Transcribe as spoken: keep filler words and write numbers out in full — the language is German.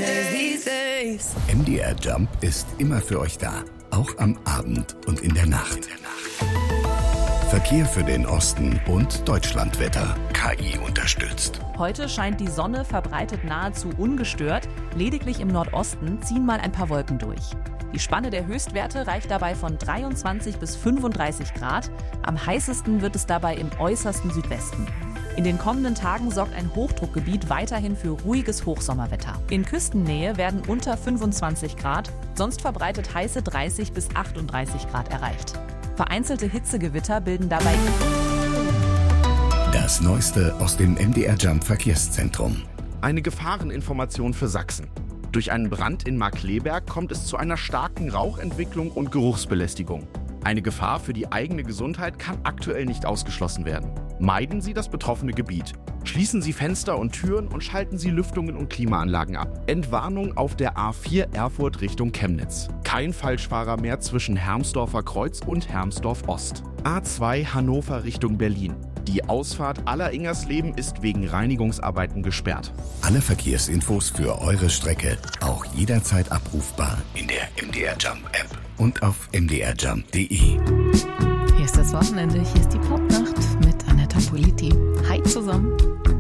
M D R Jump ist immer für euch da, auch am Abend und in der Nacht. Verkehr für den Osten und Deutschlandwetter. K I unterstützt. Heute scheint die Sonne verbreitet nahezu ungestört. Lediglich im Nordosten ziehen mal ein paar Wolken durch. Die Spanne der Höchstwerte reicht dabei von dreiundzwanzig bis fünfunddreißig Grad. Am heißesten wird es dabei im äußersten Südwesten. In den kommenden Tagen sorgt ein Hochdruckgebiet weiterhin für ruhiges Hochsommerwetter. In Küstennähe werden unter fünfundzwanzig Grad, sonst verbreitet heiße dreißig bis achtunddreißig Grad erreicht. Vereinzelte Hitzegewitter bilden dabei das Neueste aus dem M D R Jump Verkehrszentrum. Eine Gefahreninformation für Sachsen. Durch einen Brand in Markkleeberg kommt es zu einer starken Rauchentwicklung und Geruchsbelästigung. Eine Gefahr für die eigene Gesundheit kann aktuell nicht ausgeschlossen werden. Meiden Sie das betroffene Gebiet. Schließen Sie Fenster und Türen und schalten Sie Lüftungen und Klimaanlagen ab. Entwarnung auf der A vier Erfurt Richtung Chemnitz. Kein Falschfahrer mehr zwischen Hermsdorfer Kreuz und Hermsdorf Ost. A zwei Hannover Richtung Berlin. Die Ausfahrt Aller-Ingersleben ist wegen Reinigungsarbeiten gesperrt. Alle Verkehrsinfos für eure Strecke auch jederzeit abrufbar in der M D R Jump App und auf m d r jump punkt d e. Hier ist das Wochenende, hier ist die Popnacht mit Anetta Politi. Hi zusammen.